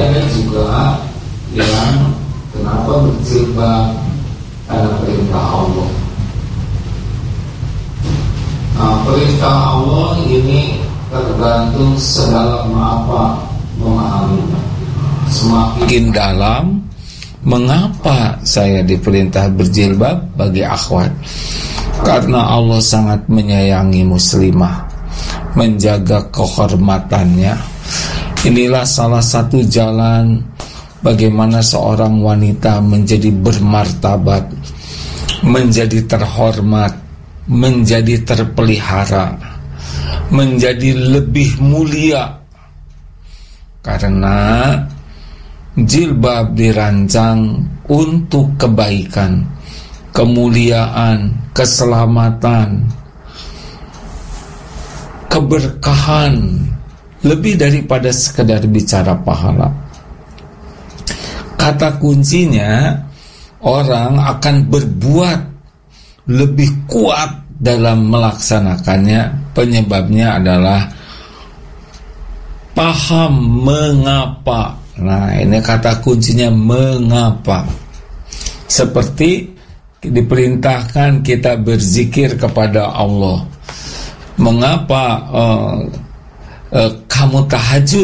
ada juga yang kenapa berjilbab karena perintah Allah. Nah, perintah Allah ini tergantung sedalam apa memahaminya. Semakin dalam, mengapa saya diperintah berjilbab bagi akhwat? Karena Allah sangat menyayangi muslimah, menjaga kehormatannya. Inilah salah satu jalan bagaimana seorang wanita menjadi bermartabat, menjadi terhormat, menjadi terpelihara, menjadi lebih mulia. Karena jilbab dirancang untuk kebaikan, kemuliaan, keselamatan, keberkahan, lebih daripada sekedar bicara pahala. Kata kuncinya, orang akan berbuat lebih kuat dalam melaksanakannya. Penyebabnya adalah paham mengapa. Nah, ini kata kuncinya, mengapa. Seperti diperintahkan kita berzikir kepada Allah. Mengapa kamu tahajud?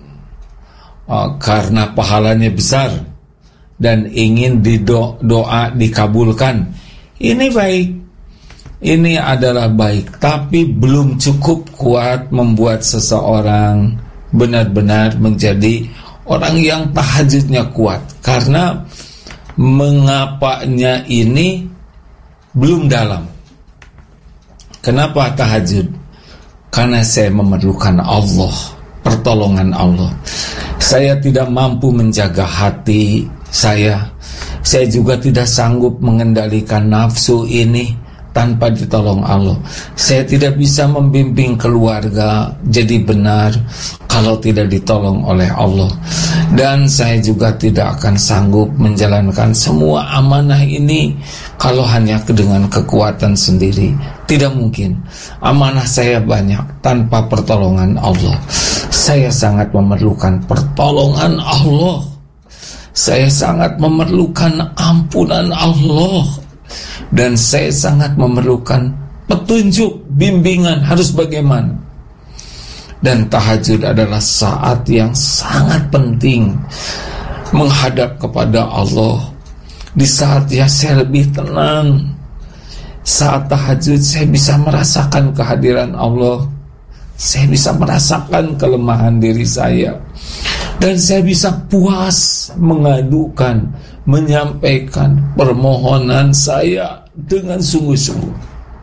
Karena pahalanya besar dan ingin doa dikabulkan. Ini baik, ini adalah baik, tapi belum cukup kuat membuat seseorang benar-benar menjadi orang yang tahajudnya kuat. Karena mengapanya ini belum dalam. Kenapa tahajud? Karena saya memerlukan Allah, pertolongan Allah. Saya tidak mampu menjaga hati saya. Saya juga tidak sanggup mengendalikan nafsu ini tanpa ditolong Allah. Saya tidak bisa membimbing keluarga jadi benar kalau tidak ditolong oleh Allah. Dan saya juga tidak akan sanggup menjalankan semua amanah ini kalau hanya dengan kekuatan sendiri. Tidak mungkin. Amanah saya banyak tanpa pertolongan Allah. Saya sangat memerlukan pertolongan Allah. Saya sangat memerlukan ampunan Allah. Dan saya sangat memerlukan petunjuk, bimbingan harus bagaimana. Dan tahajud adalah saat yang sangat penting menghadap kepada Allah. Di saat ya saya lebih tenang. Saat tahajud saya bisa merasakan kehadiran Allah. Saya bisa merasakan kelemahan diri saya. Dan saya bisa puas mengadukan, menyampaikan permohonan saya dengan sungguh-sungguh.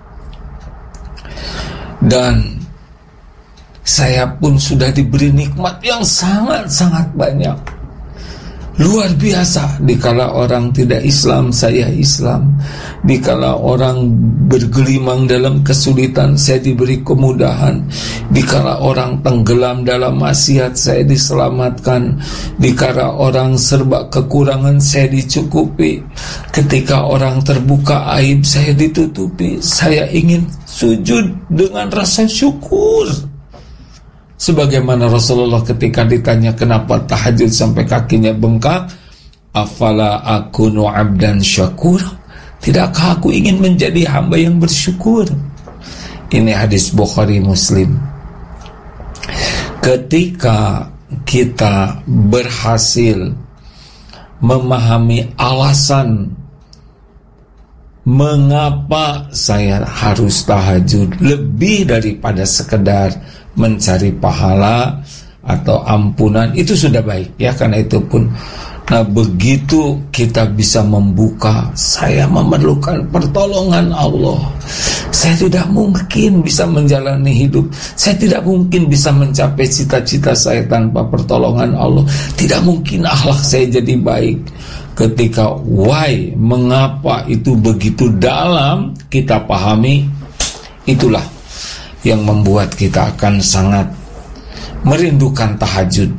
Dan saya pun sudah diberi nikmat yang sangat-sangat banyak. Luar biasa. Dikala orang tidak Islam, saya Islam. Dikala orang bergelimang dalam kesulitan, saya diberi kemudahan. Dikala orang tenggelam dalam maksiat, saya diselamatkan. Dikala orang serba kekurangan, saya dicukupi. Ketika orang terbuka aib, saya ditutupi. Saya ingin sujud dengan rasa syukur. Sebagaimana Rasulullah ketika ditanya kenapa tahajud sampai kakinya bengkak, afala akunu abdan syakur, tidakkah aku ingin menjadi hamba yang bersyukur? Ini hadis Bukhari Muslim. Ketika kita berhasil memahami alasan mengapa saya harus tahajud lebih daripada sekedar mencari pahala atau ampunan, itu sudah baik ya. Karena itu pun, nah begitu kita bisa membuka, saya memerlukan pertolongan Allah. Saya tidak mungkin bisa menjalani hidup, saya tidak mungkin bisa mencapai cita-cita saya tanpa pertolongan Allah. Tidak mungkin akhlak saya jadi baik. Ketika why, mengapa itu begitu dalam kita pahami, itulah yang membuat kita akan sangat merindukan tahajud.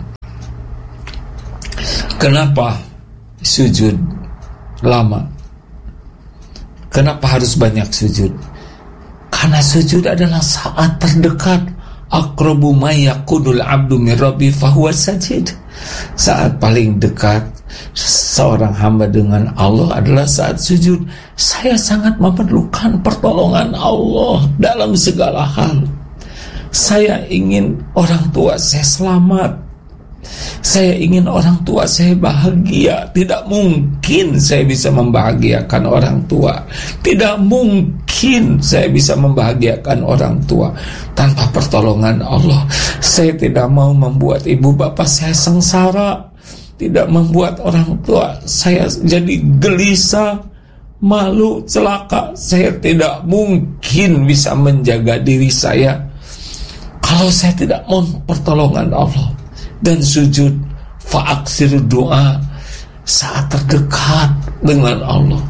Kenapa sujud lama? Kenapa harus banyak sujud? Karena sujud adalah saat terdekat. Aqrabu ma yaqudul abdu min rabbi fahuwa sajid. Saat paling dekat seorang hamba dengan Allah adalah saat sujud. Saya sangat memerlukan pertolongan Allah dalam segala hal. Saya ingin orang tua saya selamat. Saya ingin orang tua saya bahagia. Tidak mungkin saya bisa membahagiakan orang tua. Tidak mungkin saya bisa membahagiakan orang tua tanpa pertolongan Allah. Saya tidak mau membuat ibu bapak saya sengsara, tidak membuat orang tua saya jadi gelisah, malu, celaka. Saya tidak mungkin bisa menjaga diri saya kalau saya tidak mau pertolongan Allah. Dan sujud, fa'aksir doa saat terdekat dengan Allah.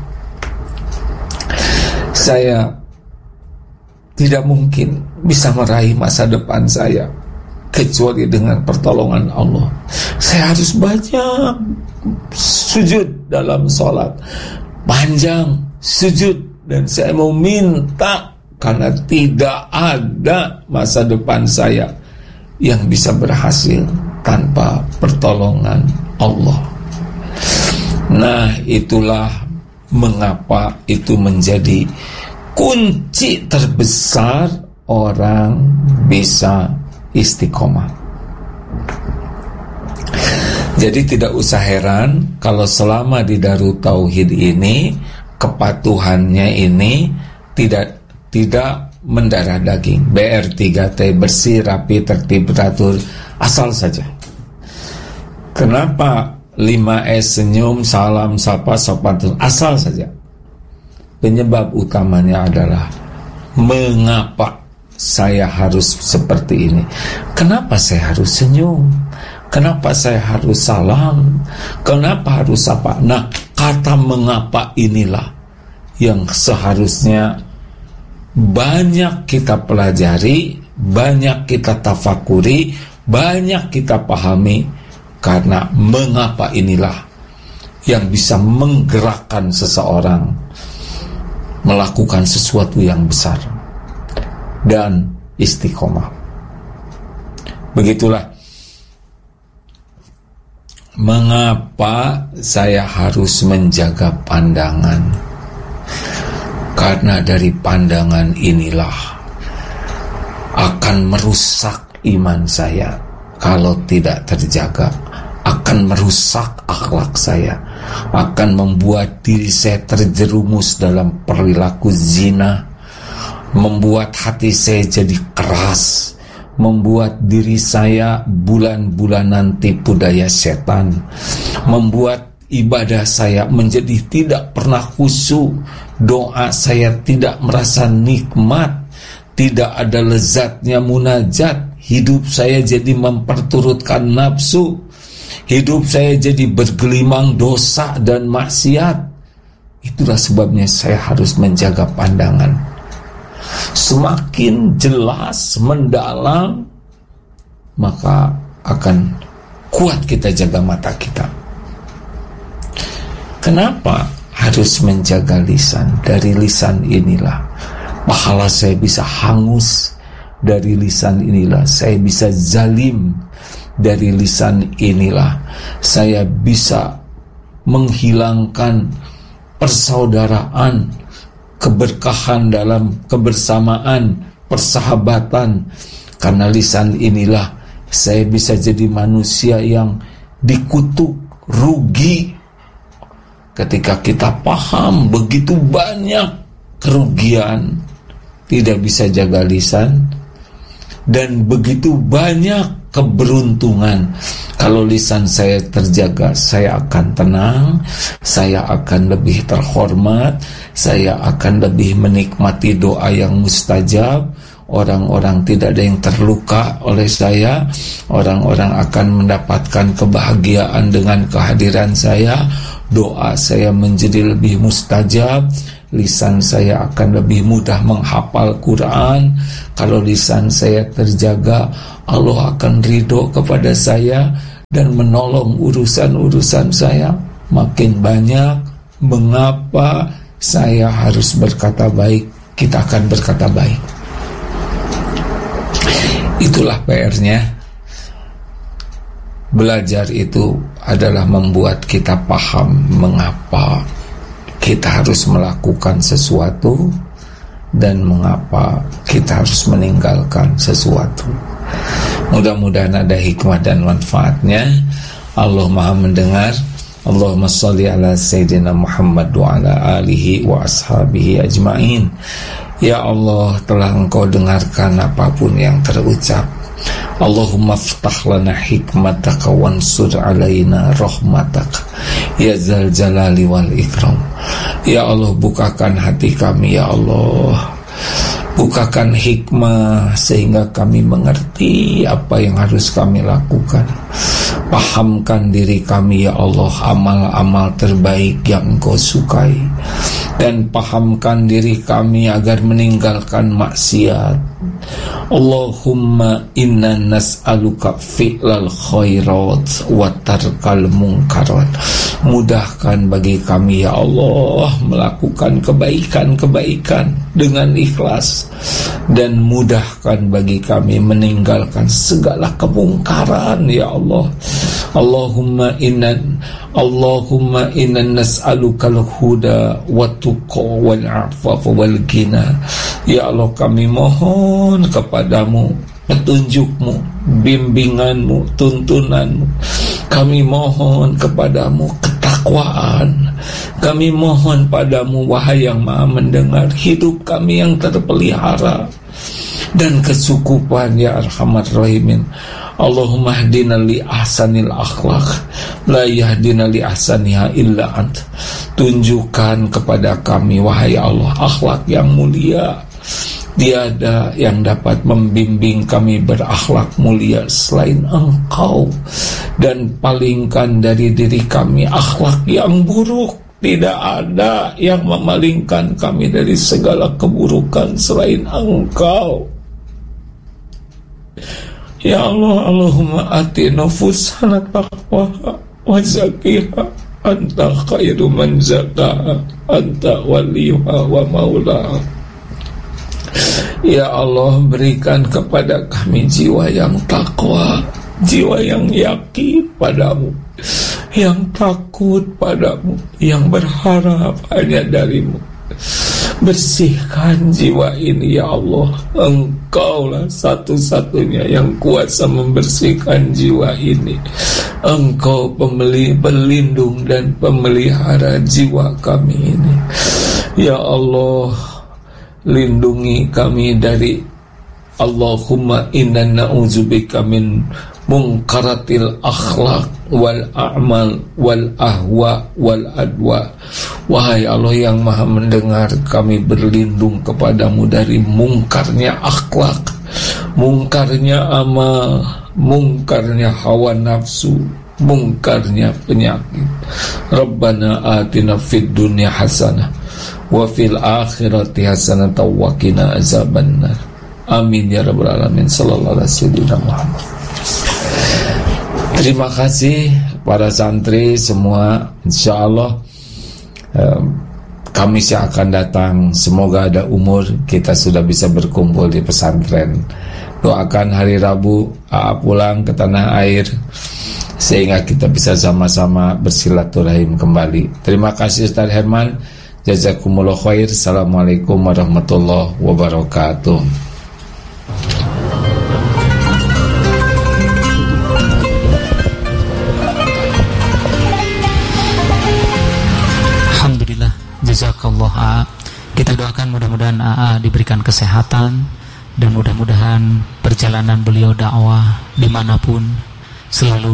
Saya tidak mungkin bisa meraih masa depan saya kecuali dengan pertolongan Allah. Saya harus banyak sujud dalam sholat, panjang sujud, dan saya mau minta karena tidak ada masa depan saya yang bisa berhasil tanpa pertolongan Allah. Nah, itulah mengapa itu menjadi kunci terbesar orang bisa istiqomah. Jadi tidak usah heran kalau selama di Darut Tauhid ini kepatuhannya ini tidak mendarah daging. BR3T, bersih, rapi, tertib, teratur, asal saja. Kenapa 5S, senyum, salam, sapa, sopan, asal saja. Penyebab utamanya adalah mengapa saya harus seperti ini. Kenapa saya harus senyum? Kenapa saya harus salam? Kenapa harus sapa? Nah, kata mengapa inilah yang seharusnya banyak kita pelajari, banyak kita tafakuri, banyak kita pahami. Karena mengapa inilah yang bisa menggerakkan seseorang melakukan sesuatu yang besar dan istiqomah. Begitulah mengapa saya harus menjaga pandangan. Karena dari pandangan inilah akan merusak iman saya kalau tidak terjaga, akan merusak akhlak saya, akan membuat diri saya terjerumus dalam perilaku zina, membuat hati saya jadi keras, membuat diri saya bulan-bulanan tipu daya setan, membuat ibadah saya menjadi tidak pernah khusyuk, doa saya tidak merasa nikmat, tidak ada lezatnya munajat, hidup saya jadi memperturutkan nafsu, hidup saya jadi bergelimang dosa dan maksiat. Itulah sebabnya saya harus menjaga pandangan. Semakin jelas, mendalam, maka akan kuat kita jaga mata kita. Kenapa harus menjaga lisan? Dari lisan inilah pahala saya bisa hangus. Dari lisan inilah saya bisa zalim. Dari lisan inilah saya bisa menghilangkan persaudaraan, keberkahan dalam kebersamaan, persahabatan. Karena lisan inilah saya bisa jadi manusia yang dikutuk, rugi. Ketika kita paham begitu banyak kerugian, tidak bisa jaga lisan, dan begitu banyak keberuntungan. Kalau lisan saya terjaga, saya akan tenang, saya akan lebih terhormat, saya akan lebih menikmati doa yang mustajab. Orang-orang tidak ada yang terluka oleh saya. Orang-orang akan mendapatkan kebahagiaan dengan kehadiran saya. Doa saya menjadi lebih mustajab. Lisan saya akan lebih mudah menghafal Quran. Kalau lisan saya terjaga, Allah akan ridho kepada saya dan menolong urusan-urusan saya makin banyak. Mengapa saya harus berkata baik? Kita akan berkata baik. Itulah PR-nya. Belajar itu adalah membuat kita paham mengapa kita harus melakukan sesuatu dan mengapa kita harus meninggalkan sesuatu. Mudah-mudahan ada hikmah dan manfaatnya. Allah Maha mendengar. Allahumma sholli ala Sayyidina Muhammad wa ala alihi wa ashabihi ajma'in. Ya Allah, telah Engkau dengarkan apapun yang terucap. Allahumma ftah lana hikmataka wansur alaina rahmataka ya zal jalali wal ikram. Ya Allah, bukakan hati kami ya Allah. Bukakan hikmah sehingga kami mengerti apa yang harus kami lakukan. Pahamkan diri kami ya Allah amal-amal terbaik yang Engkau sukai. Dan pahamkan diri kami agar meninggalkan maksiat. Allahumma inna nas'aluka fi'lal khairat wa tarkal munkarat. Mudahkan bagi kami ya Allah melakukan kebaikan-kebaikan dengan ikhlas, dan mudahkan bagi kami meninggalkan segala kemungkaran ya Allah. Allahumma inna nas'alukal huda wa tuqa wal afafa wal ghina. Ya Allah, kami mohon kepadamu petunjukmu, bimbinganmu, tuntunanmu. Kami mohon kepadamu ketakwaan. Kami mohon padamu, wahai yang Maha mendengar, hidup kami yang terpelihara dan kesukupan ya Arhamar Rahimin. Allahumma hdina li ahsanil akhlaq la yahdina li ahsaniha illa ant. Tunjukkan kepada kami, wahai Allah, akhlak yang mulia. Tiada yang dapat membimbing kami berakhlak mulia selain Engkau. Dan palingkan dari diri kami akhlak yang buruk. Tidak ada yang memalingkan kami dari segala keburukan selain Engkau. Ya Allah, Allahumma ati nufusana taqwaha wa zakkiha anta khairu man zakkaha anta waliyuha wa maulaha. Ya Allah, berikan kepada kami jiwa yang takwa, jiwa yang yakin padamu, yang takut padamu, yang berharap hanya darimu. Bersihkan jiwa ini ya Allah. Engkaulah satu-satunya yang kuasa membersihkan jiwa ini. Engkau pelindung dan pemelihara jiwa kami ini. Ya Allah, lindungi kami dari Allahumma inna na'udzubika min munkaratil akhlaq wal a'mal wal ahwa wal adwa. Wahai Allah yang Maha mendengar, kami berlindung kepadamu dari mungkarnya akhlak, mungkarnya amal, mungkarnya hawa nafsu, mungkarnya penyakit. Rabbana atina fid dunya hasanah wa fil akhirati hasanah wa qina azabannar. Amin ya rabbal alamin. Sallallahu alaihi wasallam. Terima kasih para santri semua. Insyaallah Kamis yang akan datang, semoga ada umur kita sudah bisa berkumpul di pesantren. Doakan hari Rabu pulang ke tanah air sehingga kita bisa sama-sama bersilaturahim kembali. Terima kasih Ustaz Herman. Jazakumullah khair. Assalamualaikum warahmatullahi wabarakatuh. Alhamdulillah, jazakallah AA. Kita doakan mudah-mudahan AA diberikan kesehatan dan mudah-mudahan perjalanan beliau dakwah dimanapun selalu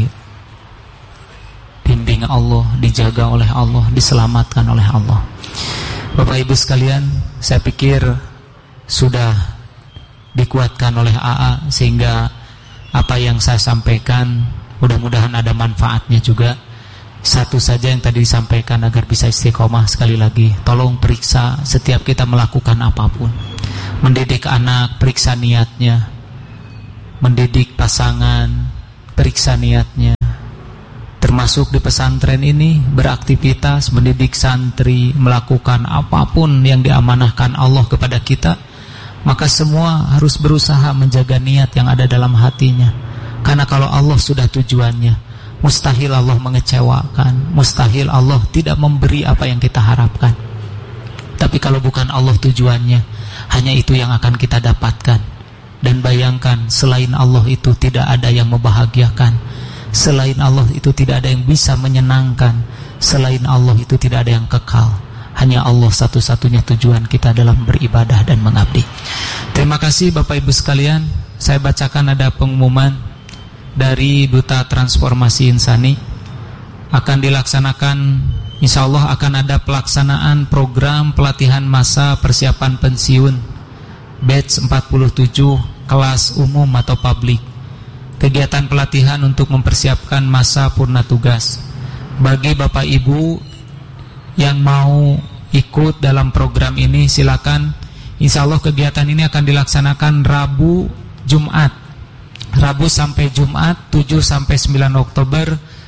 dibimbing Allah, dijaga oleh Allah, diselamatkan oleh Allah. Bapak Ibu sekalian, saya pikir sudah dikuatkan oleh AA sehingga apa yang saya sampaikan mudah-mudahan ada manfaatnya juga. Satu saja yang tadi disampaikan agar bisa istiqomah, sekali lagi tolong periksa setiap kita melakukan apapun. Mendidik anak, periksa niatnya. Mendidik pasangan, periksa niatnya. Termasuk di pesantren ini beraktivitas, mendidik santri, melakukan apapun yang diamanahkan Allah kepada kita, maka semua harus berusaha menjaga niat yang ada dalam hatinya. Karena kalau Allah sudah tujuannya, mustahil Allah mengecewakan, mustahil Allah tidak memberi apa yang kita harapkan. Tapi kalau bukan Allah tujuannya, hanya itu yang akan kita dapatkan. Dan bayangkan, selain Allah itu tidak ada yang membahagiakan, selain Allah itu tidak ada yang bisa menyenangkan, selain Allah itu tidak ada yang kekal. Hanya Allah satu-satunya tujuan kita dalam beribadah dan mengabdi. Terima kasih Bapak Ibu sekalian. Saya bacakan ada pengumuman dari Duta Transformasi Insani. Akan dilaksanakan, insya Allah akan ada pelaksanaan program pelatihan masa persiapan pensiun batch 47 kelas umum atau publik. Kegiatan pelatihan untuk mempersiapkan masa purna tugas. Bagi Bapak Ibu yang mau ikut dalam program ini, silakan. Insya Allah kegiatan ini akan dilaksanakan Rabu, Jumat. Rabu sampai Jumat 7 sampai 9 Oktober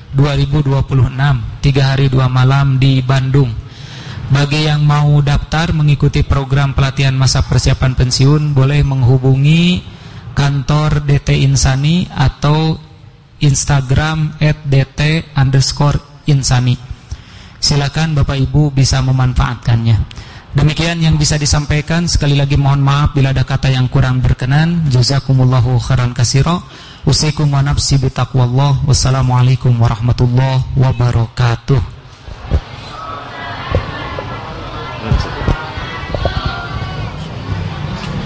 2026, 3 hari 2 malam di Bandung. Bagi yang mau daftar mengikuti program pelatihan masa persiapan pensiun, boleh menghubungi kantor DT Insani atau Instagram @dt_insani. Silakan Bapak Ibu bisa memanfaatkannya. Demikian yang bisa disampaikan. Sekali lagi mohon maaf bila ada kata yang kurang berkenan. Jazakumullahu khairan katsira. Usikum wa nafsi bitaqwallah. Wassalamualaikum warahmatullahi wabarakatuh.